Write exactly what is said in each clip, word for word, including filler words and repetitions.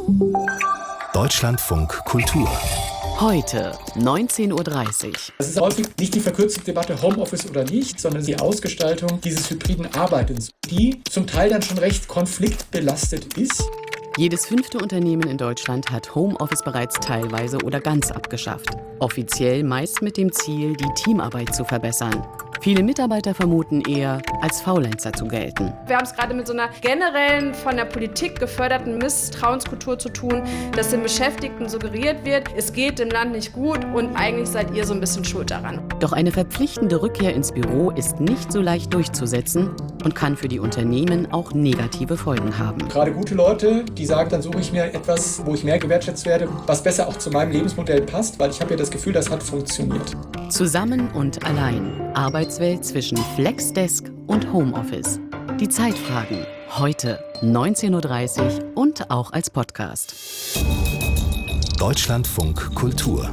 Deutschlandfunk Kultur. Heute, neunzehn Uhr dreißig. Es ist häufig nicht die verkürzte Debatte Homeoffice oder nicht, sondern die Ausgestaltung dieses hybriden Arbeitens, die zum Teil dann schon recht konfliktbelastet ist. Jedes fünfte Unternehmen in Deutschland hat Homeoffice bereits teilweise oder ganz abgeschafft. Offiziell meist mit dem Ziel, die Teamarbeit zu verbessern. Viele Mitarbeiter vermuten eher, als Faulenzer zu gelten. Wir haben es gerade mit so einer generellen, von der Politik geförderten Misstrauenskultur zu tun, dass den Beschäftigten suggeriert wird, es geht dem Land nicht gut und eigentlich seid ihr so ein bisschen schuld daran. Doch eine verpflichtende Rückkehr ins Büro ist nicht so leicht durchzusetzen und kann für die Unternehmen auch negative Folgen haben. Gerade gute Leute, die sagen, dann suche ich mir etwas, wo ich mehr gewertschätzt werde, was besser auch zu meinem Lebensmodell passt, weil ich habe ja das Gefühl, das hat funktioniert. Zusammen und allein. Arbeitswelt zwischen Flexdesk und Homeoffice. Die Zeitfragen. Heute neunzehn Uhr dreißig und auch als Podcast. Deutschlandfunk Kultur.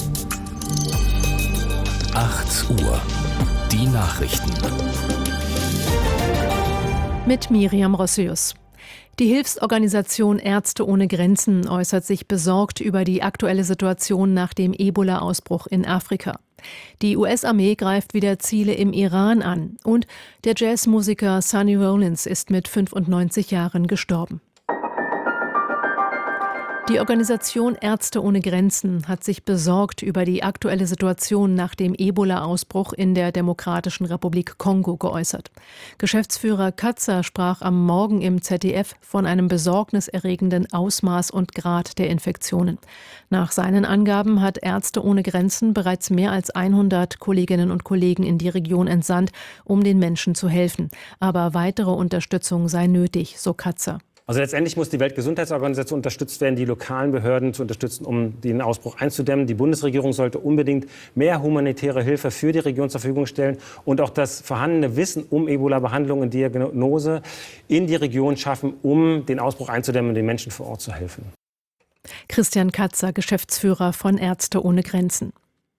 acht Uhr. Die Nachrichten. Mit Miriam Rossius. Die Hilfsorganisation Ärzte ohne Grenzen äußert sich besorgt über die aktuelle Situation nach dem Ebola-Ausbruch in Afrika. Die U S-Armee greift wieder Ziele im Iran an und der Jazzmusiker Sonny Rollins ist mit fünfundneunzig Jahren gestorben. Die Organisation Ärzte ohne Grenzen hat sich besorgt über die aktuelle Situation nach dem Ebola-Ausbruch in der Demokratischen Republik Kongo geäußert. Geschäftsführer Katzer sprach am Morgen im Z D F von einem besorgniserregenden Ausmaß und Grad der Infektionen. Nach seinen Angaben hat Ärzte ohne Grenzen bereits mehr als hundert Kolleginnen und Kollegen in die Region entsandt, um den Menschen zu helfen. Aber weitere Unterstützung sei nötig, so Katzer. Also letztendlich muss die Weltgesundheitsorganisation unterstützt werden, die lokalen Behörden zu unterstützen, um den Ausbruch einzudämmen. Die Bundesregierung sollte unbedingt mehr humanitäre Hilfe für die Region zur Verfügung stellen und auch das vorhandene Wissen um Ebola-Behandlung und Diagnose in die Region schaffen, um den Ausbruch einzudämmen und den Menschen vor Ort zu helfen. Christian Katzer, Geschäftsführer von Ärzte ohne Grenzen.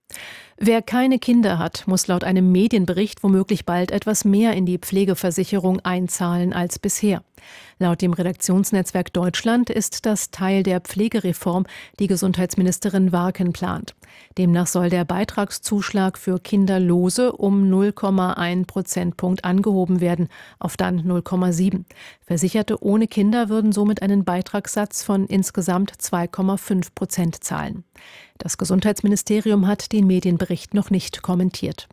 Wer keine Kinder hat, muss laut einem Medienbericht womöglich bald etwas mehr in die Pflegeversicherung einzahlen als bisher. Laut dem Redaktionsnetzwerk Deutschland ist das Teil der Pflegereform, die Gesundheitsministerin Warken plant. Demnach soll der Beitragszuschlag für Kinderlose um null Komma eins Prozentpunkt angehoben werden, auf dann null Komma sieben. Versicherte ohne Kinder würden somit einen Beitragssatz von insgesamt zwei Komma fünf Prozent zahlen. Das Gesundheitsministerium hat den Medienbericht noch nicht kommentiert.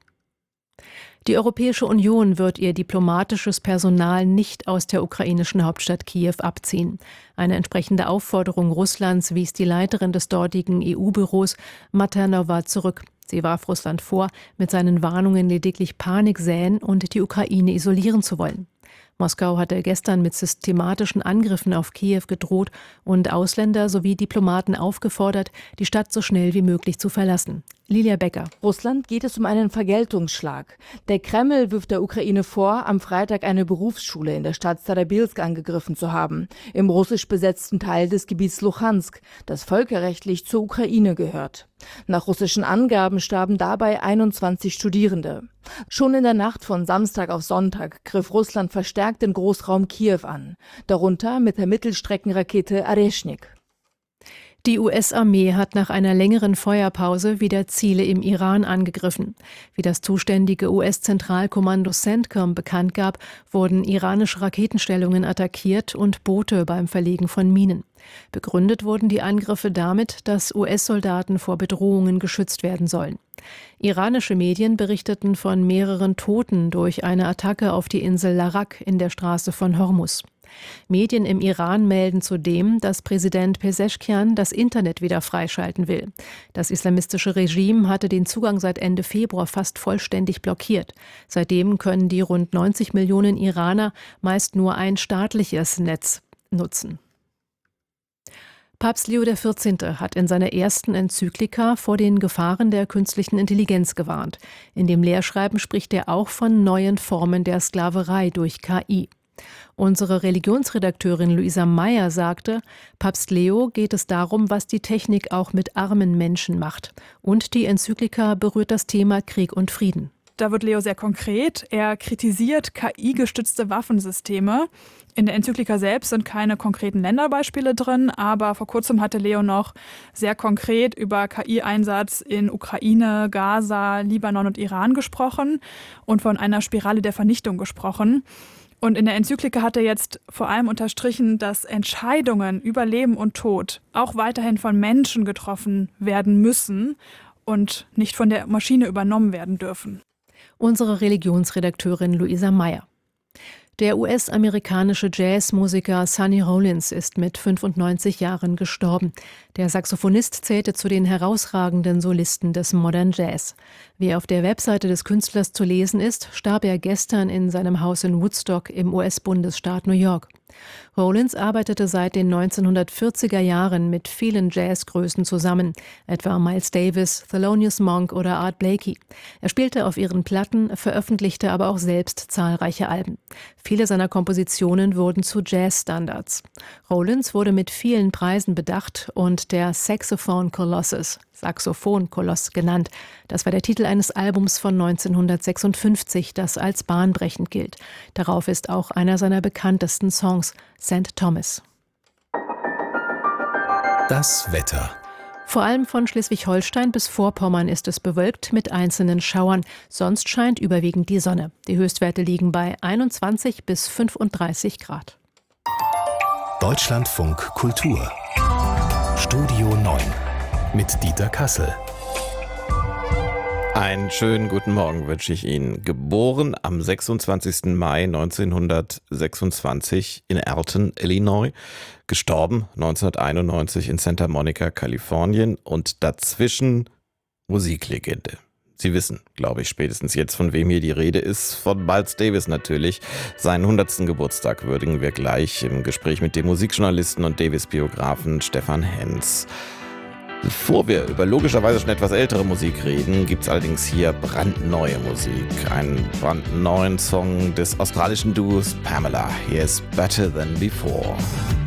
Die Europäische Union wird ihr diplomatisches Personal nicht aus der ukrainischen Hauptstadt Kiew abziehen. Eine entsprechende Aufforderung Russlands wies die Leiterin des dortigen E U-Büros Maternowa zurück. Sie warf Russland vor, mit seinen Warnungen lediglich Panik säen und die Ukraine isolieren zu wollen. Moskau hatte gestern mit systematischen Angriffen auf Kiew gedroht und Ausländer sowie Diplomaten aufgefordert, die Stadt so schnell wie möglich zu verlassen. Lilia Becker. Russland geht es um einen Vergeltungsschlag. Der Kreml wirft der Ukraine vor, am Freitag eine Berufsschule in der Stadt Starabilsk angegriffen zu haben, im russisch besetzten Teil des Gebiets Luhansk, das völkerrechtlich zur Ukraine gehört. Nach russischen Angaben starben dabei einundzwanzig Studierende. Schon in der Nacht von Samstag auf Sonntag griff Russland verstärkt den Großraum Kiew an, darunter mit der Mittelstreckenrakete Areshnik. Die U S-Armee hat nach einer längeren Feuerpause wieder Ziele im Iran angegriffen. Wie das zuständige U S-Zentralkommando CENTCOM bekannt gab, wurden iranische Raketenstellungen attackiert und Boote beim Verlegen von Minen. Begründet wurden die Angriffe damit, dass U S-Soldaten vor Bedrohungen geschützt werden sollen. Iranische Medien berichteten von mehreren Toten durch eine Attacke auf die Insel Larak in der Straße von Hormuz. Medien im Iran melden zudem, dass Präsident Pezeshkian das Internet wieder freischalten will. Das islamistische Regime hatte den Zugang seit Ende Februar fast vollständig blockiert. Seitdem können die rund neunzig Millionen Iraner meist nur ein staatliches Netz nutzen. Papst Leo der vierzehnte hat in seiner ersten Enzyklika vor den Gefahren der künstlichen Intelligenz gewarnt. In dem Lehrschreiben spricht er auch von neuen Formen der Sklaverei durch K I. Unsere Religionsredakteurin Luisa Meyer sagte, Papst Leo geht es darum, was die Technik auch mit armen Menschen macht. Und die Enzyklika berührt das Thema Krieg und Frieden. da wird Leo sehr konkret. Er kritisiert K I-gestützte Waffensysteme. In der Enzyklika selbst sind keine konkreten Länderbeispiele drin, aber vor kurzem hatte Leo noch sehr konkret über K I-Einsatz in Ukraine, Gaza, Libanon und Iran gesprochen und von einer Spirale der Vernichtung gesprochen. Und in der Enzyklika hat er jetzt vor allem unterstrichen, dass Entscheidungen über Leben und Tod auch weiterhin von Menschen getroffen werden müssen und nicht von der Maschine übernommen werden dürfen. Unsere Religionsredakteurin Luisa Meyer. Der U S-amerikanische Jazzmusiker Sonny Rollins ist mit fünfundneunzig Jahren gestorben. Der Saxophonist zählte zu den herausragenden Solisten des Modern Jazz. Wie auf der Webseite des Künstlers zu lesen ist, starb er gestern in seinem Haus in Woodstock im U S-Bundesstaat New York. Rollins arbeitete seit den neunzehnhundertvierziger Jahren mit vielen Jazzgrößen zusammen, etwa Miles Davis, Thelonious Monk oder Art Blakey. Er spielte auf ihren Platten, veröffentlichte aber auch selbst zahlreiche Alben. Viele seiner Kompositionen wurden zu Jazzstandards. Rollins wurde mit vielen Preisen bedacht und der Saxophone Colossus, Saxophon-Koloss genannt. Das war der Titel eines Albums von neunzehnhundertsechsundfünfzig, das als bahnbrechend gilt. Darauf ist auch einer seiner bekanntesten Songs, Sankt Thomas. Das Wetter. Vor allem von Schleswig-Holstein bis Vorpommern ist es bewölkt mit einzelnen Schauern. Sonst scheint überwiegend die Sonne. Die Höchstwerte liegen bei einundzwanzig bis fünfunddreißig Grad. Deutschlandfunk Kultur. Studio neun mit Dieter Kassel. Einen schönen guten Morgen wünsche ich Ihnen. Geboren am sechsundzwanzigsten Mai neunzehnhundertsechsundzwanzig in Alton, Illinois. Gestorben neunzehnhunderteinundneunzig in Santa Monica, Kalifornien. Und dazwischen Musiklegende. Sie wissen, glaube ich, spätestens jetzt, von wem hier die Rede ist. Von Miles Davis natürlich. Seinen hundertsten Geburtstag würdigen wir gleich im Gespräch mit dem Musikjournalisten und Davis-Biografen Stefan Henz. Bevor wir über logischerweise schon etwas ältere Musik reden, gibt es allerdings hier brandneue Musik. Einen brandneuen Song des australischen Duos Pamela. Hier ist Better Than Before.